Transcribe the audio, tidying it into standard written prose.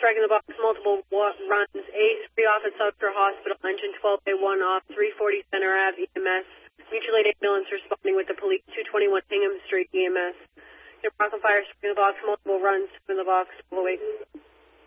Strike in the Box, multiple runs. A3 off at South Shore Hospital, engine 12A1 off, 340 Center Ave, EMS. Mutual aid ambulance responding with the police, 221 Hingham Street, EMS. Rockland Fire, Strike in the Box, multiple runs, in the box, 1208.